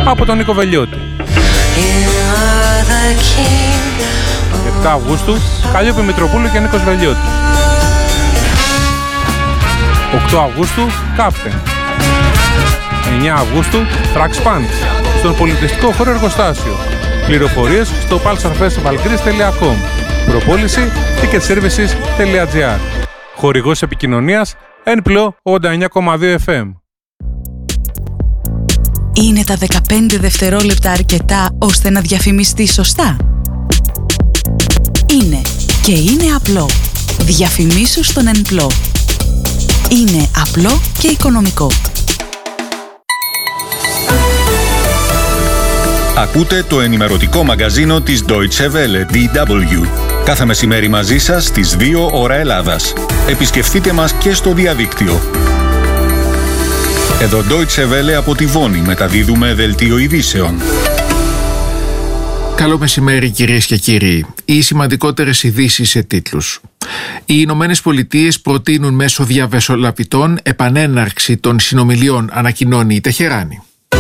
από τον Νίκο Βελιώτη. 7 Αυγούστου, Καλλιόπη Μητροπούλου και Νίκος Βελιώτης. 8 Αυγούστου, Κάπτεν. 9 Αυγούστου, Tracks Punch, στον πολιτιστικό χώρο εργοστάσιο. Πληροφορίες στο pulsarfestivalgreece.com. Προπόληση ticketservices.gr. Χορηγός επικοινωνίας Enplo 89,2 FM. Είναι τα 15 δευτερόλεπτα αρκετά ώστε να διαφημιστεί σωστά? Είναι και είναι απλό. Διαφημίσου στον Enplo. Είναι απλό και οικονομικό. Ακούτε το ενημερωτικό μαγκαζίνο της Deutsche Welle, DW. Κάθε μεσημέρι μαζί σας στις 2 ώρα Ελλάδας. Επισκεφτείτε μας και στο διαδίκτυο. Εδώ Deutsche Welle από τη Βόνη μεταδίδουμε δελτίο ειδήσεων. Καλό μεσημέρι κυρίες και κύριοι. Οι σημαντικότερες ειδήσεις σε τίτλους. Οι Ηνωμένες Πολιτείες προτείνουν μέσω διαμεσολαβητών επανέναρξη των συνομιλιών, ανακοινώνει η Τεχεράνη.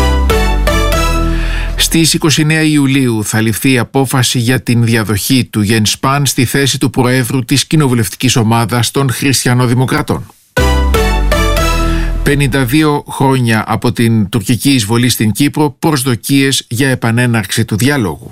Στις 29 Ιουλίου θα ληφθεί η απόφαση για την διαδοχή του Jens Spahn στη θέση του Προέδρου της κοινοβουλευτικής ομάδας των Χριστιανοδημοκρατών. 52 χρόνια από την τουρκική εισβολή στην Κύπρο, προσδοκίες για επανέναρξη του διαλόγου.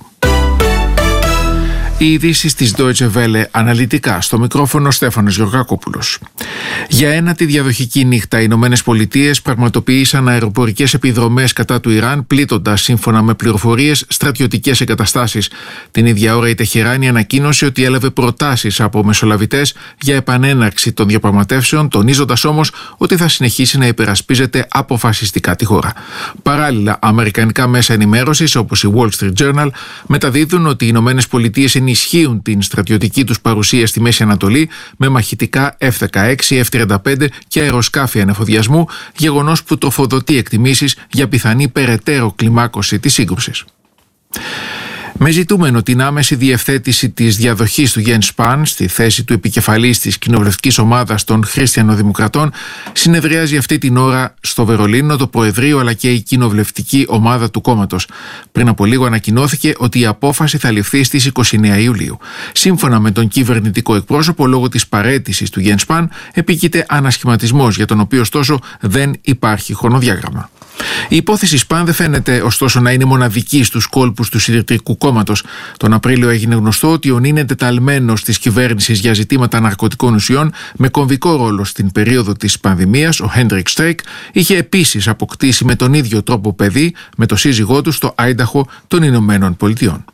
Οι ειδήσεις της Deutsche Welle αναλυτικά, στο μικρόφωνο Στέφανος Γεωργακόπουλος. Για ένατη διαδοχική νύχτα, οι Ηνωμένες Πολιτείες πραγματοποίησαν αεροπορικές επιδρομές κατά του Ιράν, πλήττοντας σύμφωνα με πληροφορίες στρατιωτικές εγκαταστάσεις. Την ίδια ώρα η Τεχεράνη ανακοίνωσε ότι έλαβε προτάσεις από μεσολαβητές για επανέναρξη των διαπραγματεύσεων, τονίζοντας όμως ότι θα συνεχίσει να υπερασπίζεται αποφασιστικά τη χώρα. Παράλληλα, αμερικανικά μέσα ενημέρωσης όπως η Wall Street Journal μεταδίδουν ότι οι Ηνωμένες Πολιτείες ενισχύουν την στρατιωτική τους παρουσία στη Μέση Ανατολή με μαχητικά F-16, F-35 και αεροσκάφη ανεφοδιασμού, γεγονός που τροφοδοτεί εκτιμήσεις για πιθανή περαιτέρω κλιμάκωση της σύγκρουσης. Με ζητούμενο την άμεση διευθέτηση της διαδοχής του Jens Spahn στη θέση του επικεφαλής της κοινοβουλευτικής ομάδας των Χριστιανοδημοκρατών, συνεδριάζει αυτή την ώρα στο Βερολίνο το Προεδρείο αλλά και η κοινοβουλευτική ομάδα του κόμματος. Πριν από λίγο ανακοινώθηκε ότι η απόφαση θα ληφθεί στις 29 Ιουλίου. Σύμφωνα με τον κυβερνητικό εκπρόσωπο, λόγω της παραίτησης του Jens Spahn επίκειται ανασχηματισμός, για τον οποίο ωστόσο δεν υπάρχει χρονοδιάγραμμα. Η υπόθεση Spahn δεν φαίνεται ωστόσο να είναι μοναδική στους κόλπους του Συντηρητικού Κόμματος. Τον Απρίλιο έγινε γνωστό ότι ο νυν εντεταλμένος της κυβέρνησης για ζητήματα ναρκωτικών ουσιών με κομβικό ρόλο στην περίοδο της πανδημίας, ο Hendrik Streeck, είχε επίσης αποκτήσει με τον ίδιο τρόπο παιδί με το σύζυγό του στο Άινταχο των Ηνωμένων Πολιτειών.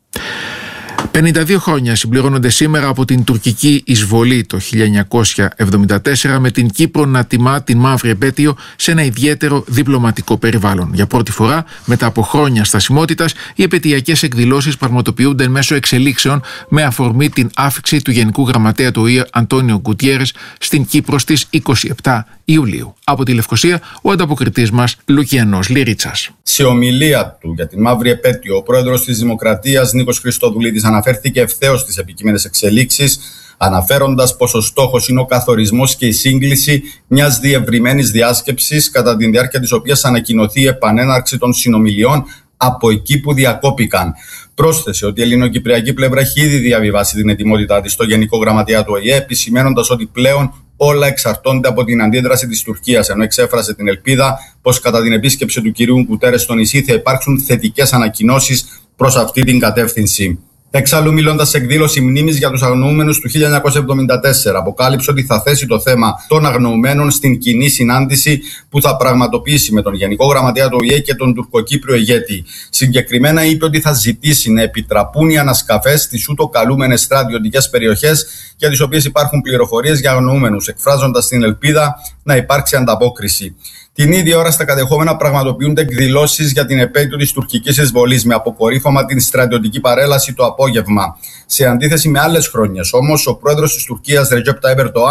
52 χρόνια συμπληρώνονται σήμερα από την τουρκική εισβολή το 1974, με την Κύπρο να τιμά την μαύρη επέτειο σε ένα ιδιαίτερο διπλωματικό περιβάλλον. Για πρώτη φορά, μετά από χρόνια στασιμότητας, οι επετειακές εκδηλώσεις πραγματοποιούνται μέσω εξελίξεων με αφορμή την άφιξη του Γενικού Γραμματέα του ΟΗΕ Αντώνιο Γκουτιέρες στην Κύπρο στις 27 Ιουλίου. Από τη Λευκοσία, ο ανταποκριτής μας Λουκιανός Λυρίτσας. Σε ομιλία του για τη μαύρη επέτειο, ο πρόεδρος της Δημοκρατίας Νίκος Χριστοδουλίδης αναφέρθηκε ευθέως στις επικείμενες εξελίξεις, αναφέροντας πως ο στόχος είναι ο καθορισμός και η σύγκληση μιας διευρυμένης διάσκεψης, κατά τη διάρκεια της οποίας ανακοινωθεί η επανέναρξη των συνομιλιών από εκεί που διακόπηκαν. Πρόσθεσε ότι η ελληνοκυπριακή πλευρά έχει ήδη διαβιβάσει την ετοιμότητά της στο Γενικό Γραμματέα του ΟΗΕ, επισημαίνοντας ότι πλέον όλα εξαρτώνται από την αντίδραση της Τουρκίας, ενώ εξέφρασε την ελπίδα πως κατά την επίσκεψη του κυρίου Γκουτέρες στο νησί θα υπάρξουν θετικές ανακοινώσεις προς αυτή την κατεύθυνση. Εξάλλου, μιλώντας σε εκδήλωση μνήμης για τους αγνοούμενους του 1974, αποκάλυψε ότι θα θέσει το θέμα των αγνοουμένων στην κοινή συνάντηση που θα πραγματοποιήσει με τον Γενικό Γραμματέα του ΟΗΕ και τον τουρκοκύπριο ηγέτη. Συγκεκριμένα είπε ότι θα ζητήσει να επιτραπούν οι ανασκαφές στις ούτω καλούμενες στρατιωτικές περιοχές για τις οποίες υπάρχουν πληροφορίες για αγνοούμενους, εκφράζοντας την ελπίδα να υπάρξει ανταπόκριση. Την ίδια ώρα στα κατεχόμενα πραγματοποιούνται εκδηλώσεις για την επέτειο της τουρκικής εισβολής, με αποκορύφωμα την στρατιωτική παρέλαση το απόγευμα. Σε αντίθεση με άλλες χρονιές όμως, ο πρόεδρος της Τουρκίας Ρετζέπ Ταϊπ Ερντοάν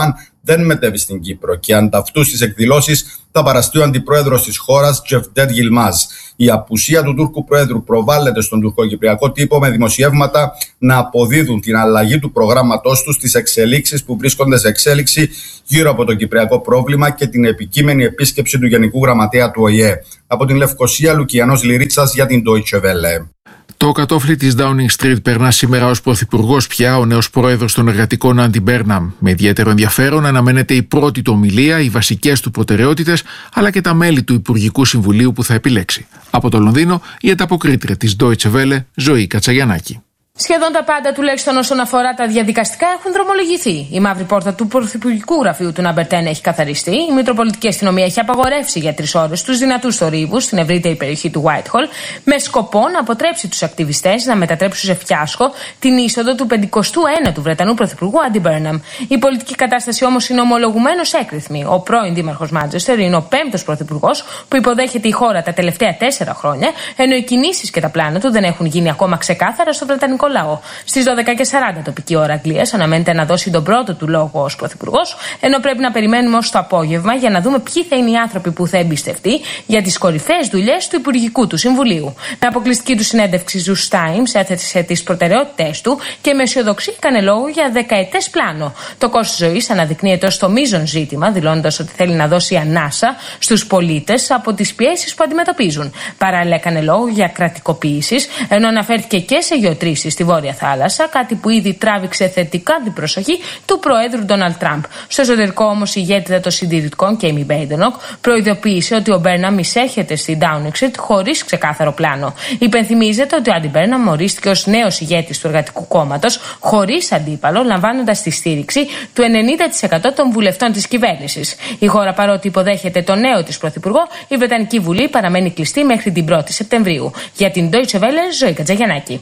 δεν μετέβη στην Κύπρο και ανταυτού στις εκδηλώσεις θα παραστεί ο αντιπρόεδρος της χώρας, Cevdet Yilmaz. Η απουσία του Τούρκου Προέδρου προβάλλεται στον τουρκοκυπριακό τύπο με δημοσιεύματα να αποδίδουν την αλλαγή του προγράμματός του στις εξελίξεις που βρίσκονται σε εξέλιξη γύρω από το κυπριακό πρόβλημα και την επικείμενη επίσκεψη του Γενικού Γραμματέα του ΟΗΕ. Από την Λευκοσία, Λουκιανός Λυρίτσας για την Deutsche Welle. Το κατόφλι της Downing Street περνά σήμερα ως πρωθυπουργός πια ο νέος πρόεδρος των εργατικών Άντι Μπέρναμ. Με ιδιαίτερο ενδιαφέρον αναμένεται η πρώτη του ομιλία, οι βασικές του προτεραιότητες, αλλά και τα μέλη του Υπουργικού Συμβουλίου που θα επιλέξει. Από το Λονδίνο, η ανταποκρίτρια της Deutsche Welle, Ζωή Κατσαγιαννάκη. Σχεδόν τα πάντα, τουλάχιστον όσον αφορά τα διαδικαστικά, έχουν δρομολογηθεί. Η μαύρη πόρτα του Πρωθυπουργικού Γραφείου του Ναμπερτέν έχει καθαριστεί. Η Μητροπολιτική Αστυνομία έχει απαγορεύσει για 3 ώρες τους δυνατούς θορύβους στην ευρύτερη περιοχή του Whitehall, με σκοπό να αποτρέψει τους ακτιβιστές να μετατρέψουν σε φιάσκο την είσοδο του 51ου Βρετανού Πρωθυπουργού Άντι Μπέρναμ. Η πολιτική κατάσταση όμως είναι ομολογουμένως έκρηθμη. Ο πρώην Δήμαρχος Μάντσεστερ είναι ο 5ος Πρωθυπουργός που υποδέχεται η χώρα τα τελευταία 4 χρόνια, ενώ οι κινήσεις και τα πλάνα του δεν έχουν γίνει ακόμα ξεκάθαρα στο Βρετανικό λαό. Στις 12:40 τοπική ώρα Αγγλίας αναμένεται να δώσει τον πρώτο του λόγο ως πρωθυπουργός, ενώ πρέπει να περιμένουμε ως το απόγευμα για να δούμε ποιοι θα είναι οι άνθρωποι που θα εμπιστευτεί για τις κορυφαίες δουλειές του Υπουργικού του Συμβουλίου. Με αποκλειστική του συνέντευξη στους Times έθεσε τις προτεραιότητές του και με αισιοδοξία έκανε λόγο για δεκαετές πλάνο. Το κόστος ζωής αναδεικνύεται ως το μείζον ζήτημα, δηλώνοντας ότι θέλει να δώσει ανάσα στους πολίτες από τις πιέσεις που αντιμετωπίζουν. Παράλληλα έκανε λόγο για κρατικοποίησεις, ενώ αναφέρθηκε και σε γεωτρήσεις στη Βόρεια Θάλασσα, κάτι που ήδη τράβηξε θετικά την προσοχή του Προέδρου Ντόναλντ Τραμπ. Στο εσωτερικό όμως, η ηγέτητα των συντηρητικών, Κέιμι Μπέιντενοκ, προειδοποίησε ότι ο Μπέρναμ εισέρχεται στη Downing Street χωρίς ξεκάθαρο πλάνο. Υπενθυμίζεται ότι ο Άντι Μπέρναμ ορίστηκε ως νέος ηγέτης του Εργατικού Κόμματος, χωρίς αντίπαλο, λαμβάνοντας τη στήριξη του 90% των βουλευτών της κυβέρνησης. Η χώρα, παρότι υποδέχεται τον νέο της πρωθυπουργό, η Βρετανική Βουλή παραμένει κλειστή μέχρι την 1η Σεπτεμβρίου. Για την Deutsche Welle, Ζωή Κατσαγιαννάκη.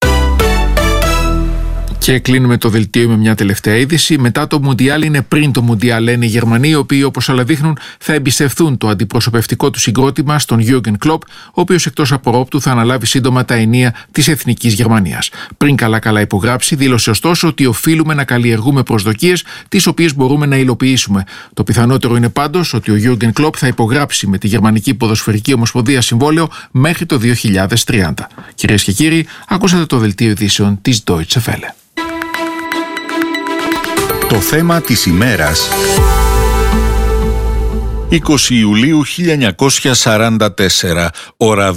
Και κλείνουμε το δελτίο με μια τελευταία είδηση. Μετά το Μουντιάλ είναι πριν το Μουντιάλ, λένε οι Γερμανοί, οι οποίοι όπως άλλα δείχνουν θα εμπιστευτούν το αντιπροσωπευτικό του συγκρότημα στον Γιούργεν Κλοπ, ο οποίος εκτός απορρόπτου θα αναλάβει σύντομα τα ενία της Εθνικής Γερμανίας. Πριν καλά υπογράψει, δήλωσε ωστόσο ότι οφείλουμε να καλλιεργούμε προσδοκίες, τις οποίες μπορούμε να υλοποιήσουμε. Το πιθανότερο είναι πάντως ότι ο Γιούργεν Κλοπ θα υπογράψει με τη Γερμανική Ποδοσφαιρική Ομοσπονδία συμβόλαιο μέχρι το 2030. Κυρίες και κύριοι, ακούσατε το δελτίο ειδήσεων της Deutsche Welle. Το θέμα της ημέρας. 20 Ιουλίου 1944, ώρα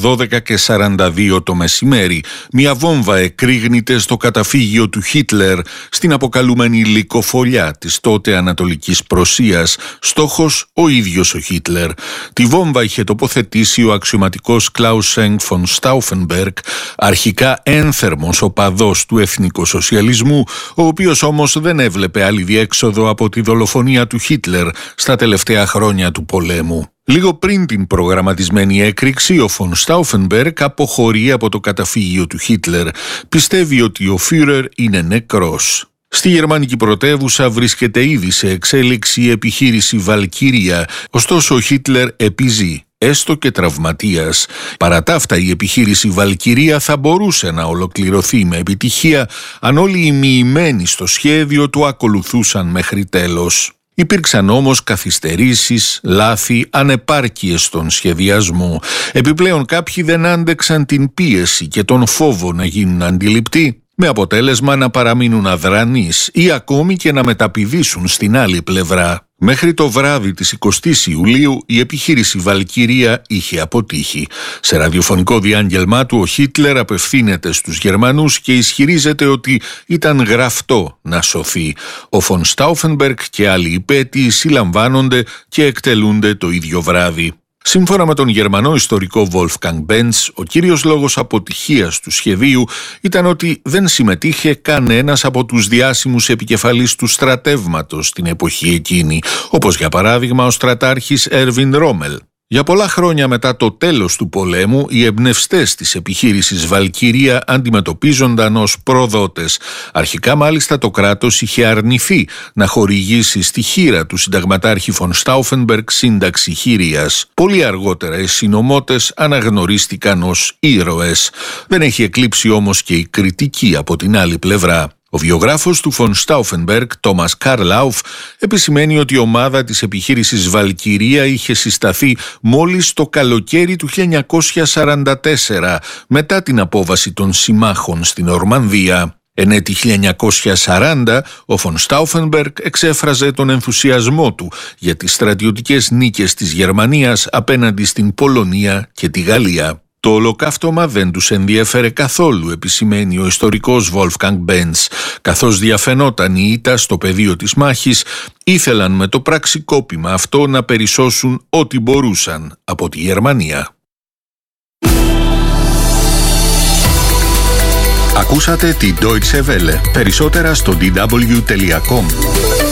12:42 το μεσημέρι, μια βόμβα εκρήγνεται στο καταφύγιο του Χίτλερ στην αποκαλούμενη Λυκοφωλιά της τότε Ανατολικής Πρωσίας, στόχος ο ίδιος ο Χίτλερ. Τη βόμβα είχε τοποθετήσει ο αξιωματικός Klaus von Stauffenberg, αρχικά ένθερμος οπαδός του εθνικοσοσιαλισμού, ο οποίος όμως δεν έβλεπε άλλη διέξοδο από τη δολοφονία του Χίτλερ στα τελευταία χρόνια του πολέμου. Λίγο πριν την προγραμματισμένη έκρηξη, ο Φον Στάουφενμπεργκ αποχωρεί από το καταφύγιο του Χίτλερ. Πιστεύει ότι ο Φιούρερ είναι νεκρός. Στη γερμανική πρωτεύουσα βρίσκεται ήδη σε εξέλιξη η επιχείρηση Βαλκύρια, ωστόσο ο Χίτλερ επιζεί, έστω και τραυματίας. Παρά τα αυτά, η επιχείρηση Βαλκυρία θα μπορούσε να ολοκληρωθεί με επιτυχία αν όλοι οι μοιημένοι στο σχέδιο του ακολουθούσαν μέχρι τέλος. Υπήρξαν όμως καθυστερήσεις, λάθη, ανεπάρκειες στον σχεδιασμό. Επιπλέον κάποιοι δεν άντεξαν την πίεση και τον φόβο να γίνουν αντιληπτοί, με αποτέλεσμα να παραμείνουν αδρανείς ή ακόμη και να μεταπηδήσουν στην άλλη πλευρά. Μέχρι το βράδυ της 20ης Ιουλίου η επιχείρηση Βαλκυρία είχε αποτύχει. Σε ραδιοφωνικό διάγγελμά του ο Χίτλερ απευθύνεται στους Γερμανούς και ισχυρίζεται ότι ήταν γραφτό να σωθεί. Ο Φον Στάουφενμπεργκ και άλλοι υπέτειοι συλλαμβάνονται και εκτελούνται το ίδιο βράδυ. Σύμφωνα με τον Γερμανό ιστορικό Wolfgang Benz, ο κύριος λόγος αποτυχίας του σχεδίου ήταν ότι δεν συμμετείχε κανένας από τους διάσημους επικεφαλείς του στρατεύματος την εποχή εκείνη, όπως για παράδειγμα ο στρατάρχης Έρβιν Ρόμελ. Για πολλά χρόνια μετά το τέλος του πολέμου, οι εμπνευστές της επιχείρησης Βαλκυρία αντιμετωπίζονταν ως προδότες. Αρχικά μάλιστα το κράτος είχε αρνηθεί να χορηγήσει στη χείρα του συνταγματάρχη Φον Στάουφενμπεργκ σύνταξη χειρίας. Πολύ αργότερα οι συνωμότες αναγνωρίστηκαν ως ήρωες. Δεν έχει εκλείψει όμως και η κριτική από την άλλη πλευρά. Ο βιογράφος του Φον Στάουφενμπεργκ, Τόμας Καρλάουφ, επισημαίνει ότι η ομάδα της επιχείρησης Βαλκυρία είχε συσταθεί μόλις το καλοκαίρι του 1944, μετά την απόβαση των συμμάχων στην Ορμανδία. Εν έτη 1940, ο Φον Στάουφενμπεργκ εξέφραζε τον ενθουσιασμό του για τις στρατιωτικές νίκες της Γερμανίας απέναντι στην Πολωνία και τη Γαλλία. Το ολοκαύτωμα δεν τους ενδιέφερε καθόλου, επισημαίνει ο ιστορικός Wolfgang Benz. Καθώς διαφαινόταν η ήττα στο πεδίο της μάχης, ήθελαν με το πραξικόπημα αυτό να περισσώσουν ό,τι μπορούσαν από τη Γερμανία. Ακούσατε τη Deutsche Welle. Περισσότερα στο dw.com.